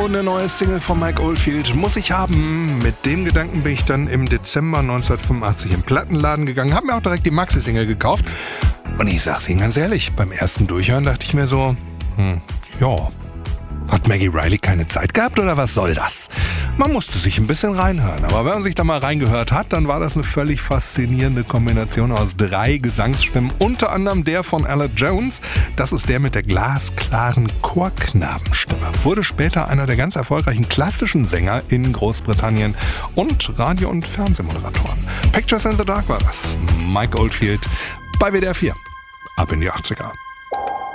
eine neue Single von Mike Oldfield muss ich haben. Mit dem Gedanken bin ich dann im Dezember 1985 im Plattenladen gegangen, habe mir auch direkt die Maxi-Single gekauft. Und ich sag's Ihnen ganz ehrlich, beim ersten Durchhören dachte ich mir so, ja, hat Maggie Reilly keine Zeit gehabt oder was soll das? Man musste sich ein bisschen reinhören, aber wenn man sich da mal reingehört hat, dann war das eine völlig faszinierende Kombination aus 3 Gesangsstimmen, unter anderem der von Aled Jones. Das ist der mit der glasklaren Chorknabenstimme. Wurde später einer der ganz erfolgreichen klassischen Sänger in Großbritannien und Radio- und Fernsehmoderatoren. Pictures in the Dark war das. Mike Oldfield bei WDR 4. Ab in die 80er.